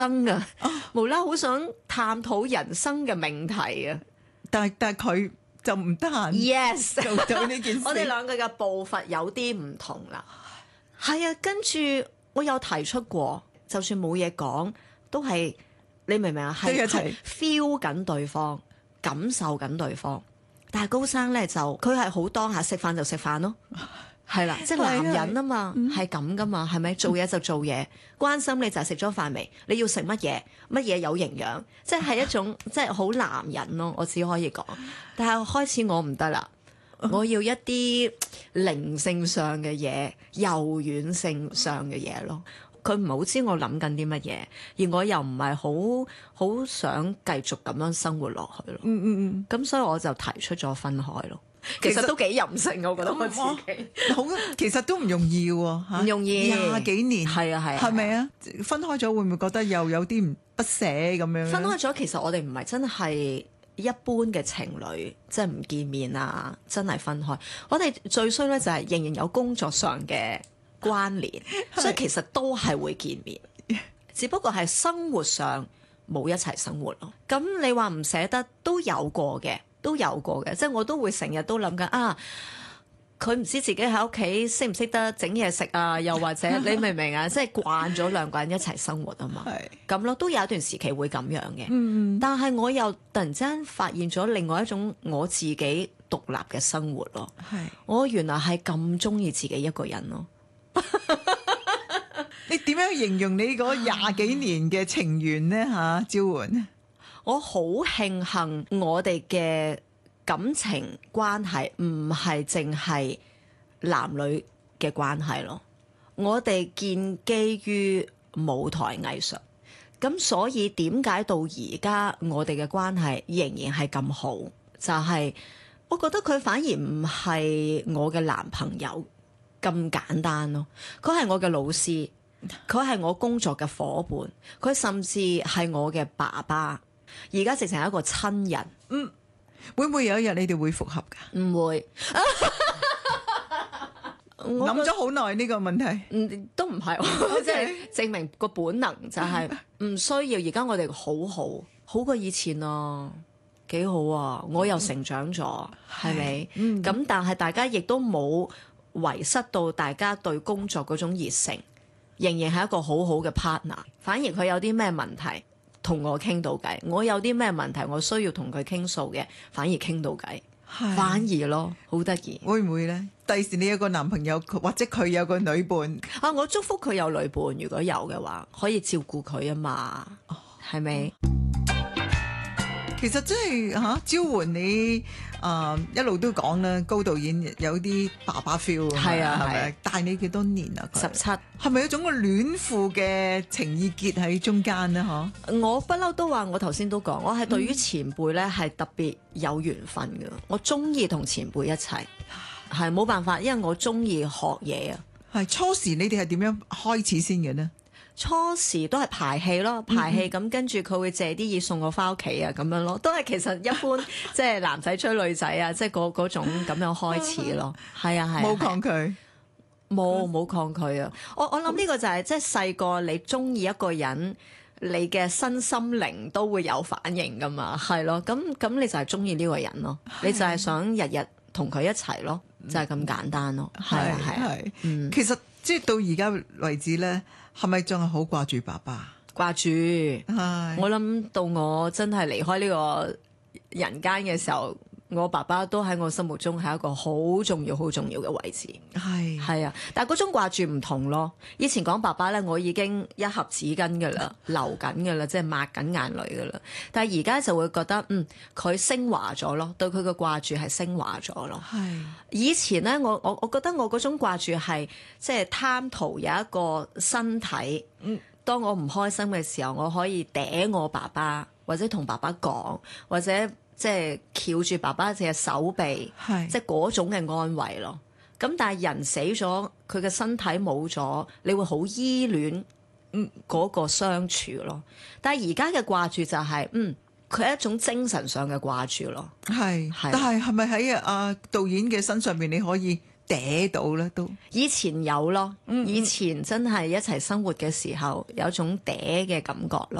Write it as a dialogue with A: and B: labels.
A: 啊，無啦好想探討人生嘅命題啊。
B: 但係佢就唔得閒
A: Yes，
B: 做到呢件事。
A: 我哋兩個嘅步伐有啲唔同啦。係啊，跟住我有提出過，就算冇嘢講，都係你明唔明啊？係
B: 一齊
A: feel 緊對方，感受緊對方。但係高生咧就佢係好當下，食飯就食飯咯。係啦，即係男人啊嘛，係咁噶嘛，係咪？做嘢就做嘢，關心你就係食咗飯未？你要食乜嘢？乜嘢有營養？即係一種即係好男人咯，我只可以講。但係開始我唔得啦，我要一啲靈性上嘅嘢、柔軟性上嘅嘢咯。佢唔係好知我諗緊啲乜嘢，而我又唔係好想繼續咁樣生活落去咯。咁所以我就提出咗分開咯。其實都幾任性，我覺得我自己
B: 好，其實都唔容易喎嚇，
A: 唔容易
B: 20幾年，
A: 係啊係啊，
B: 係咪啊？分開咗會唔會覺得又有啲不捨咁樣？
A: 分開咗，其實我哋唔係真係一般嘅情侶，即係唔見面啊，真係分開。我哋最衰咧就係仍然有工作上嘅關聯，所以其實都係會見面，只不過係生活上冇一齊生活咯。咁你話唔捨得都有過嘅。即係我都會成日都諗緊啊，佢唔知自己喺屋企識唔識得整嘢食啊，又或者你明唔明啊？即係慣咗兩個人一齊生活啊嘛，咁咯，都有一段時期會咁樣嘅。但係我又突然之間發現咗另外一種我自己獨立嘅生活咯。我原來係咁中意自己一個人咯。
B: 你點樣形容你嗰20幾年嘅情緣呢？嚇，招媛？
A: 我好慶幸我哋嘅感情關係唔係淨係男女嘅關係咯，我哋建基於舞台藝術，咁所以點解到而家我哋嘅關係仍然係咁好？就係我覺得佢反而唔係我嘅男朋友咁簡單咯，佢係我嘅老師，佢係我工作嘅夥伴，佢甚至係我嘅爸爸。而家直情係一個親人，
B: 會唔會有一日你哋會復合㗎？
A: 唔會，
B: 諗咗好耐呢個問題，
A: 都唔係，即係證明個本能就係唔需要。而家我哋好過以前啊，幾好啊！我又成長咗，係咪？咁但係大家亦都冇遺失到大家對工作嗰種熱誠，仍然係一個好好嘅 partner。反而佢有啲咩問題，同我傾到偈，我有啲咩問題我需要同佢傾訴嘅，反而傾到偈，反而咯，好得意。
B: 會唔會呢？第時你有個男朋友，或者佢有個女伴
A: 啊，我祝福佢有女伴，如果有嘅話，可以照顧佢啊嘛，係咪？
B: 其實真係招媛你一路都講啦，高導演有啲爸爸 feel
A: 係啊，係咪？
B: 大你幾多年啊
A: ？17，
B: 係咪有種個戀父嘅情意結喺中間呢？
A: 我不嬲都話，我頭先都講，我係對於前輩咧係特別有緣分嘅，我中意同前輩一齊，係冇辦法，因為我中意學嘢啊。
B: 係初時你哋係點樣開始先嘅呢？
A: 初時都係排戲咯，排戲咁跟住佢會借啲嘢送我翻屋企啊，咁樣咯，都係其實一般即係男仔追女仔啊，即係嗰種咁樣開始咯，係啊係。
B: 冇抗拒，
A: 冇抗拒啊！我諗呢個就係即係細個你中意一個人，你嘅身心靈都會有反應噶嘛，係咯，咁你就係中意呢個人咯，你就係想日日同佢一齊咯，就係咁簡單咯，係係。
B: 其實即係到而家為止咧，係咪仲係好掛住爸爸？
A: 掛住，我諗到我真係離開呢個人間嘅時候，我爸爸都喺我心目中係一個好重要、好重要嘅位置。係啊，但係嗰種掛住唔同咯。以前講爸爸咧，我已經一盒紙巾噶啦，流緊噶啦，即係抹緊眼淚噶啦。但係而家就會覺得，佢升華咗咯，對佢嘅掛住係升華咗咯。以前咧，我覺得我嗰種掛住係即係貪圖有一個身體。當我唔開心嘅時候，我可以嗲我爸爸，或者同爸爸講，或者即係翹住爸爸隻手臂，即係嗰種嘅安慰咯。咁但係人死咗，佢嘅身體冇咗，你會好依戀嗰個相處咯。但係而家嘅掛住就係佢係一種精神上嘅掛住咯。
B: 但係咪喺導演嘅身上面你可以嗲到咧？都
A: 以前有咯，以前真係一齊生活嘅時候有種嗲嘅感覺咯。